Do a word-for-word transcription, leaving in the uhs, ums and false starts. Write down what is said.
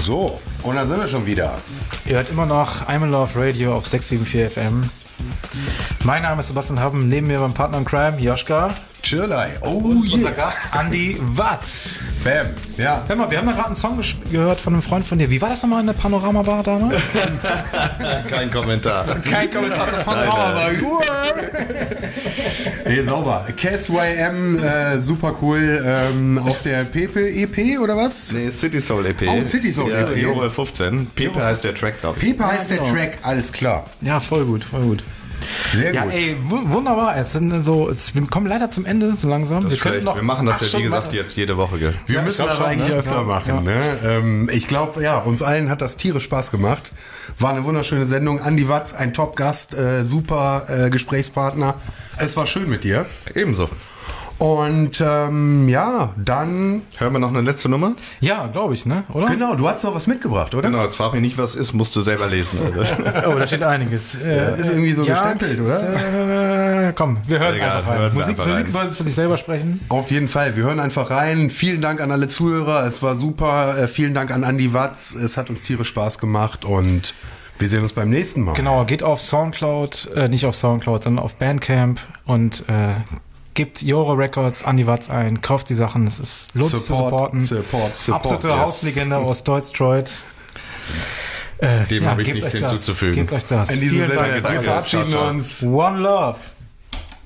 So, und dann sind wir schon wieder. Ihr hört immer noch I'm in Love Radio auf sechs sieben vier F M. Mein Name ist Sebastian Haben, neben mir mein Partner in Crime, Joschka. Chirlei. Oh, und yeah. Unser Gast, Andi Watz. Bam, ja. Hör mal, wir haben da gerade einen Song gesp- gehört von einem Freund von dir. Wie war das nochmal in der Panorama-Bar damals? Kein Kommentar. Kein Kommentar zur Panorama-Bar. Nee, sauber. Cass Y M, äh, super cool. Ähm, auf der Pepe E P oder was? Nee, City Soul E P. Oh, City Soul ja, E P. Jore fünfzehn. Pepe heißt der Track, glaube ich. Pepe heißt ja, der genau. Track, alles klar. Ja, voll gut, voll gut. Sehr Ja, gut. ey, w- wunderbar. Es sind so, es, wir kommen leider zum Ende so langsam. Das Wir ist schlecht. könnten noch Wir machen das acht ja, wie Stunden gesagt, weiter- jetzt jede Woche. Gell? Wir Ja, ich müssen glaub das schon, eigentlich ne? öfter Ja, machen. ja. Ne? Ähm, ich glaube, ja, uns allen hat das tierisch Spaß gemacht. War eine wunderschöne Sendung. Andi Watz, ein Top-Gast, äh, super äh, Gesprächspartner. Es war schön mit dir. Ebenso. Und ähm, ja, dann... Hören wir noch eine letzte Nummer? Ja, glaube ich, ne? Oder? Genau, du hast noch was mitgebracht, oder? Genau, jetzt frag mich nicht, was ist, musst du selber lesen. Also. Oh, da steht einiges. Äh, Ist irgendwie so gestempelt, oder? Äh, komm, wir hören Egal, einfach rein. hören wir Musik, einfach Musik rein. soll für sich selber sprechen. Auf jeden Fall, wir hören einfach rein. Vielen Dank an alle Zuhörer, es war super. Äh, vielen Dank an Andi Watz, es hat uns tierisch Spaß gemacht und wir sehen uns beim nächsten Mal. Genau, geht auf Soundcloud, äh, nicht auf Soundcloud, sondern auf Bandcamp und äh, gebt Jore Records, Andi Watz ein, kauft die Sachen, es ist lohnt sich zu supporten. Support, Support. Absolute yes. Hauslegende aus Deutschdeutsch. Äh, Dem habe ich gebt nichts euch das, hinzuzufügen. Gebt euch das. In diesem Vielen Sinne, Dank. wir verabschieden Ciao, ciao. uns. One Love.